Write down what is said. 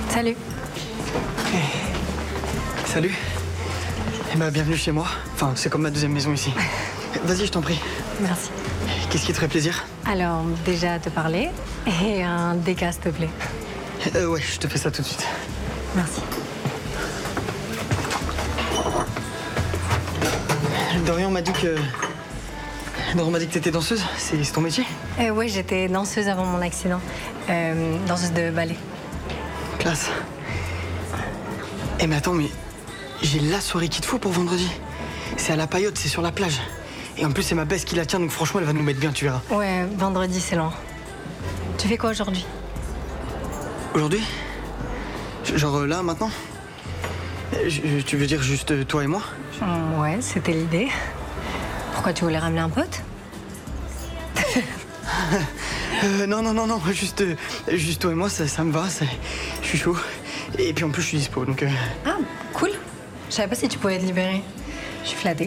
Salut. Salut. Eh ben, bienvenue chez moi. Enfin, c'est comme ma deuxième maison ici. Vas-y, je t'en prie. Merci. Qu'est-ce qui te ferait plaisir? Alors, déjà te parler et un déca, s'il te plaît. Ouais, je te fais ça tout de suite. Merci. Dorian m'a dit que... Dorian m'a dit que t'étais danseuse. C'est ton métier? Ouais, j'étais danseuse avant mon accident. Danseuse de ballet. Classe. Eh mais attends, mais... J'ai la soirée qu'il te faut pour vendredi. C'est à la Paillote, c'est sur la plage. Et en plus, c'est ma baisse qui la tient, donc franchement, elle va nous mettre bien, tu verras. Ouais, vendredi, c'est loin. Tu fais quoi aujourd'hui? Aujourd'hui? Genre là, maintenant? Tu veux dire juste toi et moi? Ouais, c'était l'idée. Pourquoi tu voulais ramener un pote? Non, juste toi et moi, ça me va, je suis chaud. Et puis en plus, je suis dispo, donc... Ah, cool. Je savais pas si tu pouvais te libérer. Je suis flattée.